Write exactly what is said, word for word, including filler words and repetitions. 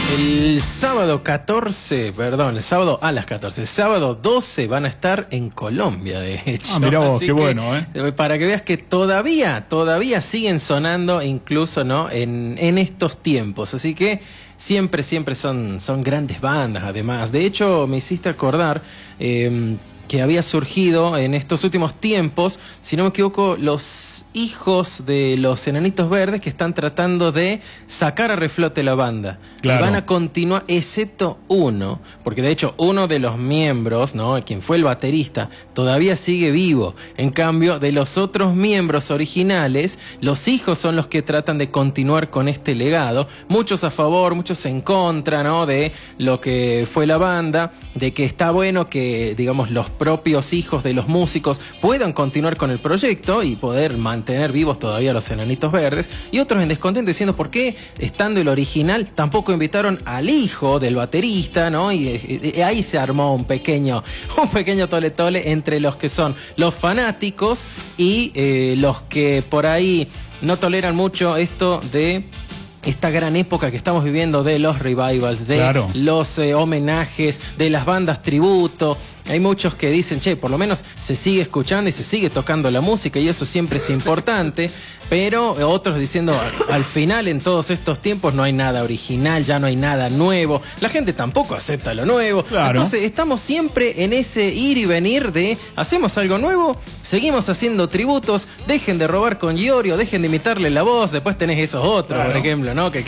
El sábado catorce, perdón, el sábado a las catorce, el sábado doce van a estar en Colombia, de hecho. Ah, mirá vos, Así qué que, bueno, ¿eh? Para que veas que todavía, todavía siguen sonando, incluso, ¿no? En, en estos tiempos. Así que siempre, siempre son, son grandes bandas, además. De hecho, me hiciste acordar eh, que había surgido en estos últimos tiempos, si no me equivoco, los hijos de los Enanitos Verdes que están tratando de sacar a reflote la banda. Claro. Y van a continuar, excepto uno, porque de hecho uno de los miembros, ¿no?, quien fue el baterista, todavía sigue vivo. En cambio, de los otros miembros originales, los hijos son los que tratan de continuar con este legado. Muchos a favor, muchos en contra, ¿no?, de lo que fue la banda, de que está bueno que, digamos, los propios hijos de los músicos puedan continuar con el proyecto y poder mantener vivos todavía los Enanitos Verdes, y otros en descontento diciendo por qué, estando el original, tampoco invitaron al hijo del baterista, ¿no? Y, y, y ahí se armó un pequeño, un pequeño tole tole entre los que son los fanáticos y eh, los que por ahí no toleran mucho esto de esta gran época que estamos viviendo de los revivals, de claro. los eh, homenajes, de las bandas tributo. Hay muchos que dicen, che, por lo menos se sigue escuchando y se sigue tocando la música y eso siempre es importante, pero otros diciendo, al final en todos estos tiempos no hay nada original, ya no hay nada nuevo, la gente tampoco acepta lo nuevo, claro. Entonces estamos siempre en ese ir y venir de, hacemos algo nuevo, seguimos haciendo tributos, dejen de robar con Iorio, dejen de imitarle la voz, después tenés esos otros, claro. Por ejemplo, ¿no? Que